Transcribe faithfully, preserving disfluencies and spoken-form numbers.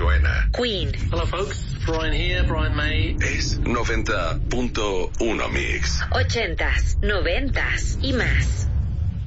suena. Queen. Hello folks, Brian here, Brian May. Es noventa punto uno Mix. Ochentas, noventas y más.